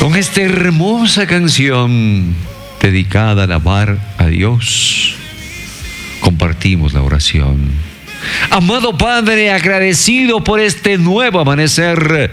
Con esta hermosa canción dedicada a alabar a Dios, compartimos la oración. Amado Padre, agradecido por este nuevo amanecer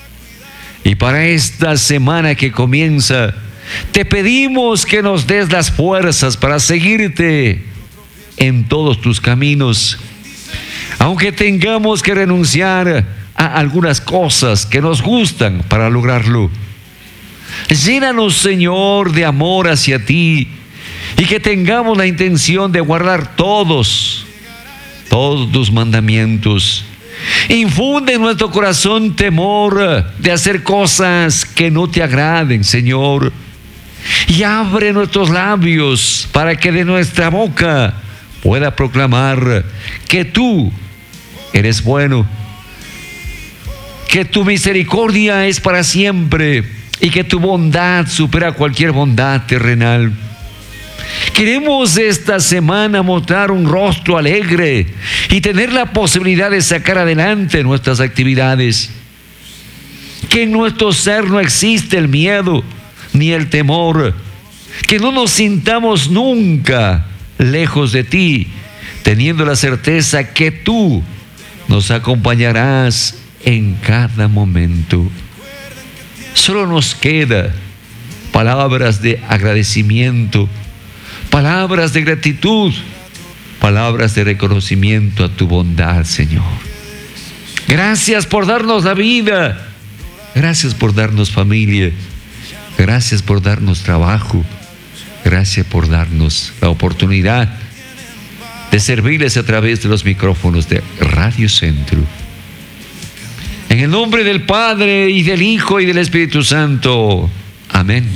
y para esta semana que comienza, te pedimos que nos des las fuerzas para seguirte en todos tus caminos, aunque tengamos que renunciar a algunas cosas que nos gustan para lograrlo. Llénanos, Señor, de amor hacia ti y que tengamos la intención de guardar todos tus mandamientos. Infunde en nuestro corazón temor de hacer cosas que no te agraden, Señor, y abre nuestros labios para que de nuestra boca pueda proclamar que tú eres bueno, que tu misericordia es para siempre y que tu bondad supera cualquier bondad terrenal. Queremos esta semana mostrar un rostro alegre y tener la posibilidad de sacar adelante nuestras actividades. Que en nuestro ser no existe el miedo ni el temor. Que no nos sintamos nunca lejos de ti, teniendo la certeza que tú nos acompañarás en cada momento. Solo nos queda palabras de agradecimiento, palabras de gratitud, palabras de reconocimiento a tu bondad, Señor. Gracias por darnos la vida, gracias por darnos familia, gracias por darnos trabajo, gracias por darnos la oportunidad de servirles a través de los micrófonos de Radio Centro. En el nombre del Padre, y del Hijo, y del Espíritu Santo. Amén.